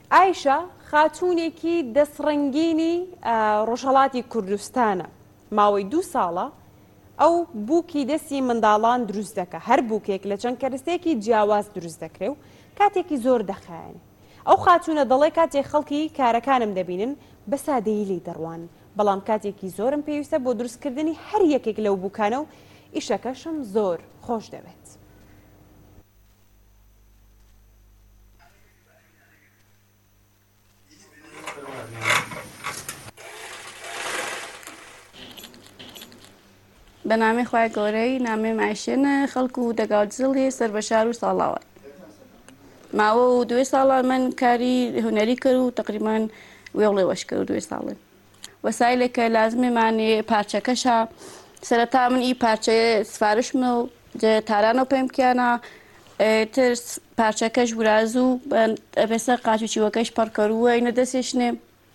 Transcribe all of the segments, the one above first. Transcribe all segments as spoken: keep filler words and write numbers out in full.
ئایشە خاتوونێکی دەسڕەنگینی ڕۆژهەڵاتی کوردستانە. ماوەی دوو ساڵە ئەو بووکی دەستی منداڵان دروست دەکە. هەر بووکێک لە چەند کەرستێکی جیاواز دروست دەکرێ و کاتێکی زۆر دەخایێنێ. ئەو خاتوونە دەڵێ کاتێک خەڵکی کارەکانم دەبینن بە سادەیی لێی دەڕوان، بەڵام کاتێکی زۆرم پێویستە بۆ دروستکردنی هەر یەکێک لەو بووکانە و ئیشەکەشم زۆر خۆش دەبێت. بە نامی خوای گەورەی نامێم ئایشێنە خەڵکو و دەگاوت زڵی سەر بە شار و ساڵاوە. ماوە و دوێ ساڵان من کاری هونەری کرد و تقریبان وێڵێ وەش کرد و دوێ ساڵێ. وەسایلێکە لازمێمانێ پارچەکەشە سەرەتا من ئی پارچەیە سفارشمە و تارانە و پێم کیانە تر پارچەکەش ورازوو بەسەر قاچوچی وەکەش پەڕکەرووە ئینە دەستێشنێ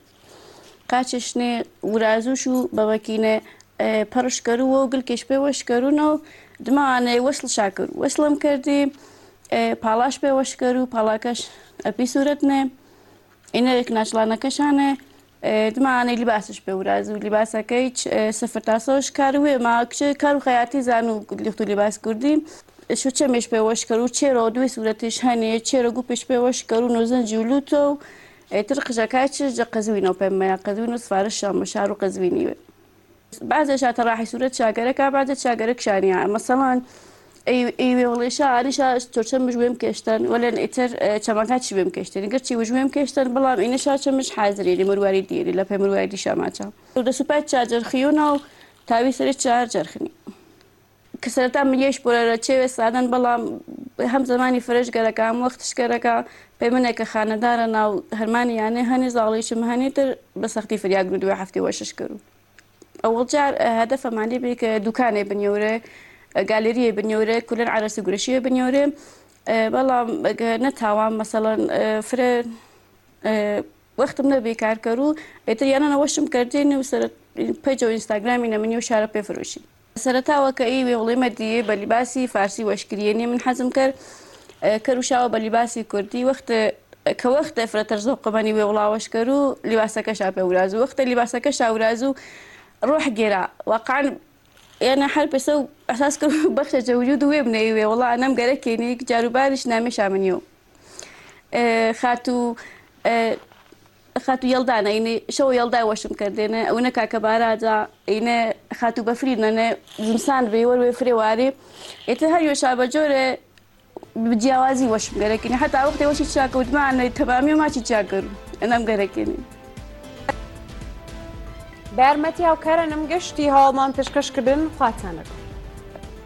قاچشنێ ورازوش و بەوەکینێ پەڕشکەرووە و گلکێش پێ وەشکەروونەوە دمانێ وەسڵ شاکرد وەسڵم کردی پاڵاش پێ وەشکەر و پاڵاکەش ئەپی سوورەتنێ ئینە ناچڵانەکەشانێ دمانەی لیباسش پێ وراز و لیباسەکەی سفر تاسەوەش کاروێ ما کچە کار و خەیاتی زان و لیخت و لیباس کوردی شو چەمێش پێ وەشکەر و چێرەوە دوێ سوورەتیش هەنێ چێرە گوپش پێ وەشکەر و نۆزەنجی و لوتۆ و تر قژەکای چ جە قەزوینەوە پێمەیە قەزوین و سفارشە مەشار و قەزوینیوێ بعضێ شاتە ڕاحی سوورەت شاگەرەکە بعضێ شاگەرە کشانیە مەسەڵان ئەیوێ وڵێشا ئاریشا چۆرچەمش وێم کێشتن وەلێن ئیتر چەمەکاتی وێم کێشتن گەرچی وژوێم کێشتن بەڵام ئینەشا چەمش حازری مرواری دیری لە پێ مرواری شاماچە دە سوپای چاجەرخیونە و تاوی سەری چار جەرخنی کە سەرەتا ملیەش بۆرە چێوێ سادەن بەڵام هەم زمانی فرەش گەرەکەم وەختش گەرەکە پێی منێکە خانەدارە ناو هەرمانی یانێ هەنی زاڵیشم هەنیتر بە سەختی فریاگ و دوێ هەفتی وەشش کرد ئەوڵ جار هەدەفەمانی بێ کە دوکانێ بنیۆرێ گالریە بنیۆرێ کولەن عەرەسی گورەشیە بنیۆرێ بەڵام نەتاوان مەسەڵەن فرە وەختم نەبێ کارکەر و ئێتر یانەنە وەشم کردێنی و سەر پەیجە و ئینستاگرامی نەمنی و شارە پێفرۆشی سەرەتاوەکە ئەی وێڵێمە دیێ بە لیباسی فارسی وەشکریێنی من حەزم کرد کەروشاوە بە لیباسی کوردی وەختە کە وەختە فرەتەر زۆقەمەنی وێ وڵاوەشکەر و لیباسەکە شا پێ وراز و وەختە لیباسەکە شاوراز و ڕۆح گێرا واقعاً یانە هەر پێسە و ئەساس کرد بەخشە جەوجود و وێ بنەیوێ وەڵا ئەنەم گەرەکێنی جاروباریش نامێشا منیۆ خاتو خاتو یەڵدانە ئینێ شەو یەڵدای وەشم کردێنە ئەوەنە کاکە باراجا ئینە خاتو بەفرینەنە زمسان بێ وەروێ فرێوارێ ئێتر هەر وێشا بە جۆرە جیاوازی وەشم گەرەکێنی هەتا وەختێ وەشی چاکەوتمانە تەمامی و ماچی چاکرد ئەنەم گەرەکێنی بە یارمەتی هاوکارانم گەشتی هەواڵمان پێشکەشکردن خواتانەکە.